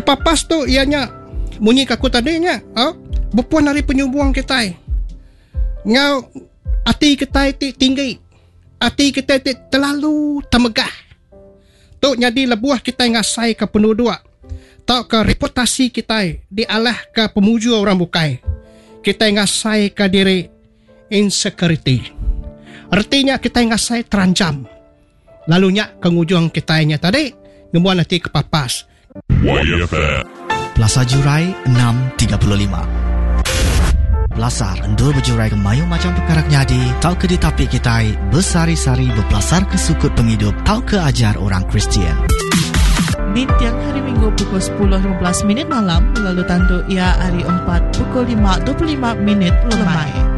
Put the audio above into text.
Kepapas tu ianya bunyi kaku tadinya. Berpuan dari penyubuang kita. Ngau hati kita tinggi. Hati kita terlalu temegah. Tu jadi lebuah kita ngasai ke penduduk. Tau ke reputasi kita dialah ke pemuju orang bukai. Kita ngasai ke diri insecurity. Artinya kita ngasai terancam. Lalunya kengujung kitanya tadi ngemuan nanti kepapas. Plaza Jurai 635. Belasar endul berjurai ke mayu macam perkara nyadi. Tau ke di tapi kita bersari-sari berpelasar ke sukut penghidup. Tau ke ajar orang Kristian. Di tiang hari Minggu pukul 10.15 malam. Lalu tandu ia hari 4 pukul 5.25 lemai.